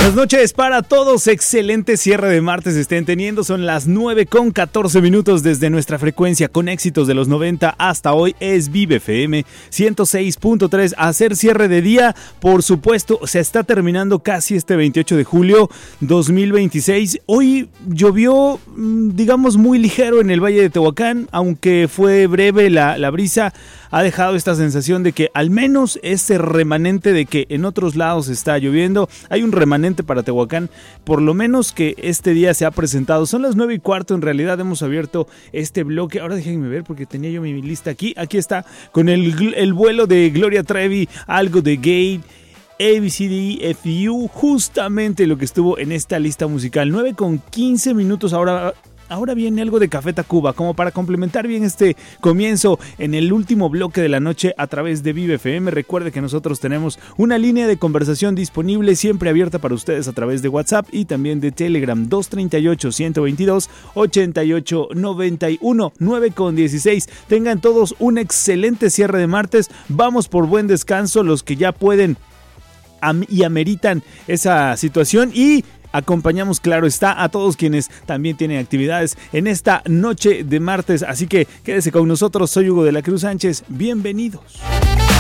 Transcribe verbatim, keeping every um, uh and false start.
Buenas noches para todos, excelente cierre de martes estén teniendo, son las nueve con catorce minutos desde nuestra frecuencia con éxitos de los noventa hasta hoy es Vive F M ciento seis punto tres, hacer cierre de día, por supuesto, se está terminando casi este veintiocho de julio dos mil veintiséis, hoy llovió digamos muy ligero en el Valle de Tehuacán, aunque fue breve la, la brisa, ha dejado esta sensación de que al menos ese remanente de que en otros lados está lloviendo, hay un remanente para Tehuacán, por lo menos que este día se ha presentado. Son las nueve y cuarto, en realidad hemos abierto este bloque. Ahora déjenme ver porque tenía yo mi lista aquí. Aquí está, con el, el vuelo de Gloria Trevi, algo de Gate, A B C D E F U, justamente lo que estuvo en esta lista musical. nueve con quince minutos, ahora... Ahora viene algo de Café Tacuba, como para complementar bien este comienzo en el último bloque de la noche a través de Vive F M. Recuerde que nosotros tenemos una línea de conversación disponible, siempre abierta para ustedes a través de WhatsApp y también de Telegram, dos treinta y ocho, ciento veintidós, ochenta y ocho noventa y uno, nueve con dieciséis. Tengan todos un excelente cierre de martes, vamos por buen descanso los que ya pueden am- y ameritan esa situación, y acompañamos, claro está, a todos quienes también tienen actividades en esta noche de martes, así que quédese con nosotros. Soy Hugo de la Cruz Sánchez, bienvenidos.